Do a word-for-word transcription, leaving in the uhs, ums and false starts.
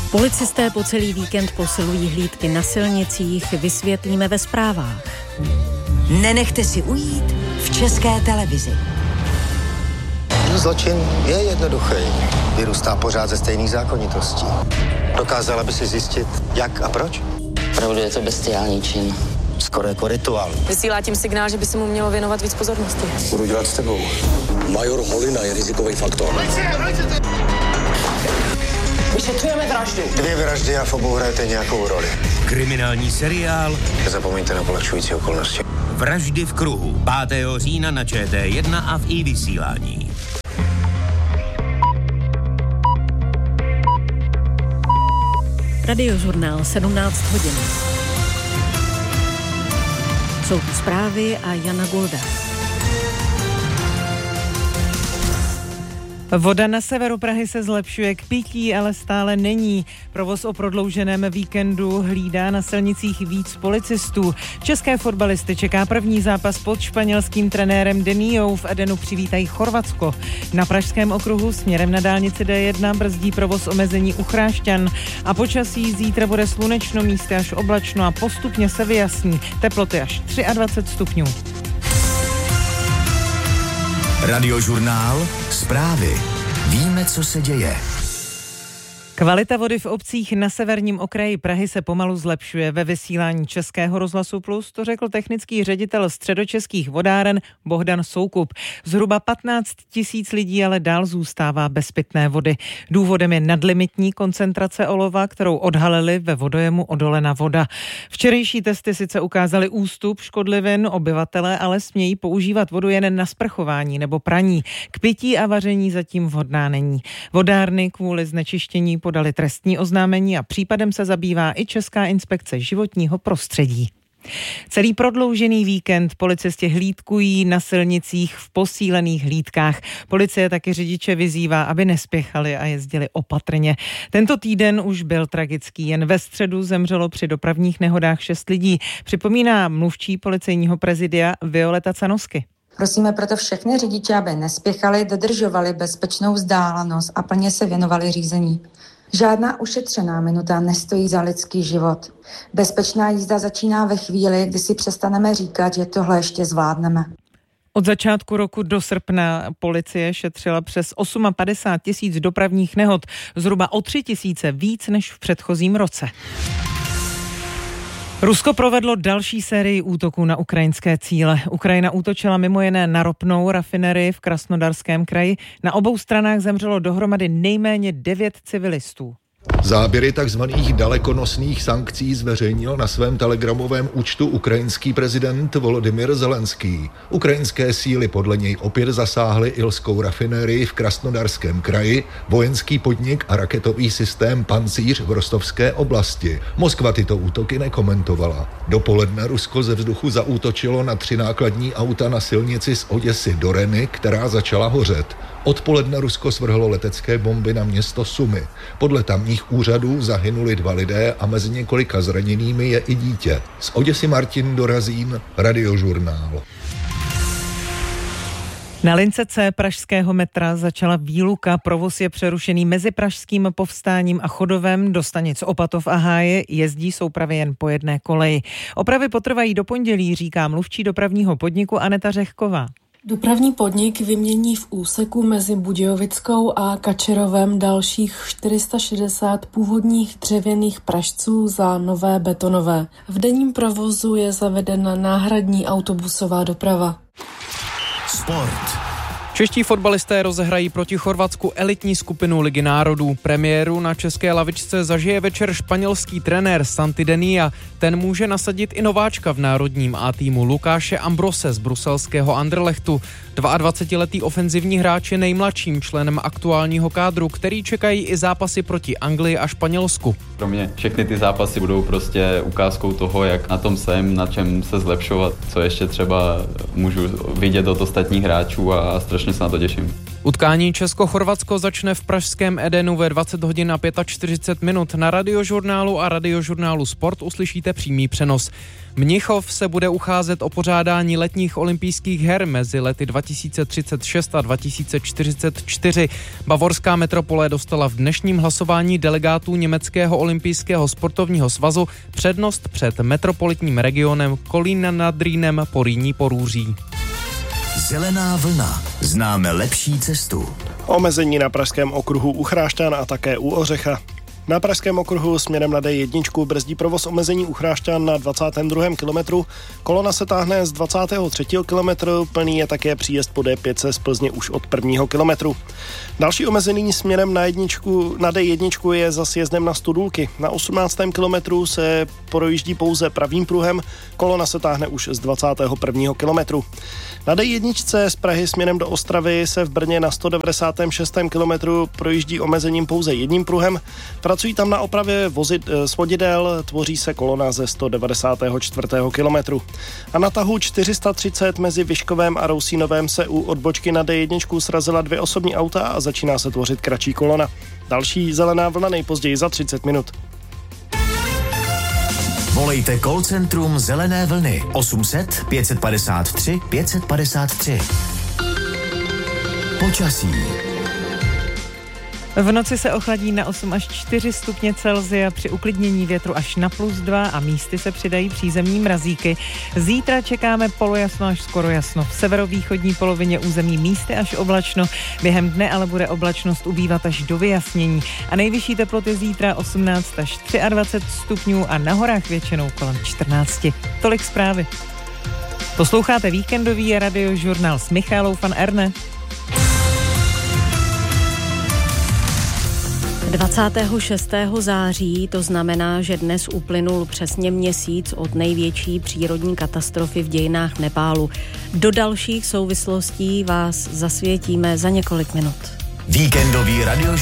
Policisté po celý víkend posilují hlídky na silnicích, vysvětlíme ve zprávách. Nenechte si ujít v České televizi. Zločin je jednoduchý. Vyrůstá pořád ze stejných zákonitostí. Dokázala by si zjistit, jak a proč? Opravdu je to bestiální čin. Skoro jako rituál. Vysílá tím signál, že by se mu mělo věnovat víc pozornosti. Budu dělat s tebou. Major Holina je rizikový faktor. Vyšetřujeme vraždu. Dvě vraždy a v obou hrajete nějakou roli. Kriminální seriál. Nezapomeňte na polehčující okolnosti. Vraždy v kruhu. pátého října na Č T jedna a v iVysílání. Radiožurnál sedmnáct hodin. Jsou tu zprávy a Jana Golda. Voda na severu Prahy se zlepšuje, k pití ale stále není. Provoz o prodlouženém víkendu hlídá na silnicích víc policistů. České fotbalisty čeká první zápas pod španělským trenérem Demiou. V Edenu přivítají Chorvatsko. Na pražském okruhu směrem na dálnici D jedna brzdí provoz omezení u Chrášťan. A počasí zítra bude slunečno, místy až oblačno a postupně se vyjasní. Teploty až dvacet tři stupňů. Radiožurnál, zprávy. Víme, co se děje. Kvalita vody v obcích na severním okraji Prahy se pomalu zlepšuje. Ve vysílání Českého rozhlasu Plus to řekl technický ředitel Středočeských vodáren Bohdan Soukup. Zhruba patnáct tisíc lidí ale dál zůstává bez pitné vody. Důvodem je nadlimitní koncentrace olova, kterou odhalili ve vodojemu Odolena voda. Včerejší testy sice ukázaly ústup škodlivin, obyvatelé ale smějí používat vodu jen na sprchování nebo praní. K pití a vaření zatím vhodná není. Vodárny kvůli znečištění podali trestní oznámení a případem se zabývá i Česká inspekce životního prostředí. Celý prodloužený víkend policisti hlídkují na silnicích v posílených hlídkách. Policie taky řidiče vyzývá, aby nespěchali a jezdili opatrně. Tento týden už byl tragický. Jen ve středu zemřelo při dopravních nehodách šest lidí. Připomíná mluvčí policejního prezidia Violeta Canosky. Prosíme proto všechny řidiče, aby nespěchali, dodržovali bezpečnou vzdálenost a plně se věnovali řízení. Žádná ušetřená minuta nestojí za lidský život. Bezpečná jízda začíná ve chvíli, kdy si přestaneme říkat, že tohle ještě zvládneme. Od začátku roku do srpna policie šetřila přes padesát osm tisíc dopravních nehod, zhruba o tři tisíce víc než v předchozím roce. Rusko provedlo další sérii útoků na ukrajinské cíle. Ukrajina útočila mimo jiné na ropnou rafinerii v Krasnodarském kraji. Na obou stranách zemřelo dohromady nejméně devět civilistů. Záběry takzvaných dalekonosných sankcí zveřejnil na svém telegramovém účtu ukrajinský prezident Volodymyr Zelenský. Ukrajinské síly podle něj opět zasáhly ilskou rafinérii v Krasnodarském kraji, vojenský podnik a raketový systém Pancíř v Rostovské oblasti. Moskva tyto útoky nekomentovala. Dopoledne Rusko ze vzduchu zaútočilo na tři nákladní auta na silnici z Oděsy do Reny, která začala hořet. Odpoledne Rusko svrhlo letecké bomby na město Sumy. Podle tamních úřadů zahynuli dva lidé a mezi několika zraněnými je i dítě. Z Oděsy Martin Dorazín, Radiožurnál. Na lince C pražského metra začala výluka. Provoz je přerušený mezi Pražským Povstáním a Chodovem. Do stanic Opatov a Háje jezdí soupravy jen po jedné koleji. Opravy potrvají do pondělí, říká mluvčí dopravního podniku Aneta Řehková. Dopravní podnik vymění v úseku mezi Budějovickou a Kačerovem dalších čtyři sta šedesát původních dřevěných pražců za nové betonové. V denním provozu je zavedena náhradní autobusová doprava. Sport. Čeští fotbalisté rozehrají proti Chorvatsku elitní skupinu Ligy národů. Premiéru na české lavičce zažije večer španělský trenér Santi Denia. Ten může nasadit i nováčka v národním A týmu Lukáše Ambrose z bruselského Anderlechtu. dvaadvacetiletý ofenzivní hráč je nejmladším členem aktuálního kádru, který čekají i zápasy proti Anglii a Španělsku. Pro mě všechny ty zápasy budou prostě ukázkou toho, jak na tom jsem, na čem se zlepšovat, co ještě třeba můžu vidět od ostatních hráčů a strašně se na to těším. Utkání Česko-Chorvatsko začne v pražském Edenu ve dvacet hodin a čtyřicet pět minut. Na Radiožurnálu a Radiožurnálu Sport uslyšíte přímý přenos. Mnichov se bude ucházet o pořádání letních olympijských her mezi lety dva tisíce třicet šest a dva tisíce čtyřicet čtyři. Bavorská metropole dostala v dnešním hlasování delegátů Německého olympijského sportovního svazu přednost před metropolitním regionem Kolína nad Rýnem Porýní Porúří. Zelená vlna. Známe lepší cestu. Omezení na pražském okruhu u Chrášťan a také u Ořecha. Na pražském okruhu směrem na D jedna brzdí provoz omezení u Chrášťan na dvacátém druhém kilometru. Kolona se táhne z dvacátého třetího kilometru, plný je také příjezd po D pět z Plzně už od prvního kilometru. Další omezení směrem na, jedničku, na D jedna je za sjezdem na Studulky. Na osmnáctém kilometru se projíždí pouze pravým pruhem, kolona se táhne už z dvacátého prvního kilometru. Na D jedna z Prahy směrem do Ostravy se v Brně na sto devadesátém šestém kilometru projíždí omezením pouze jedním pruhem. Pracují tam na opravě vozid, svodidel, tvoří se kolona ze sto devadesátého čtvrtého kilometru. A na tahu čtyři sta třicet mezi Vyškovem a Rousínovem se u odbočky na D jedna srazila dvě osobní auta a začíná se tvořit kratší kolona. Další zelená vlna nejpozději za třicet minut. Volejte call centrum Zelené vlny osm set pět padesát tři pět padesát tři. Počasí. V noci se ochladí na osm až čtyři stupně Celsia, při uklidnění větru až na plus dva a místy se přidají přízemní mrazíky. Zítra čekáme polojasno až skoro jasno. V severovýchodní polovině území místy až oblačno, během dne ale bude oblačnost ubývat až do vyjasnění. A nejvyšší teploty zítra osmnáct až dvacet tři stupňů a na horách většinou kolem čtrnáct. Tolik zprávy. Posloucháte víkendový radiožurnál s Michálou van Erne. dvacátého šestého září, to znamená, že dnes uplynul přesně měsíc od největší přírodní katastrofy v dějinách Nepálu. Do dalších souvislostí vás zasvětíme za několik minut. Víkendový radio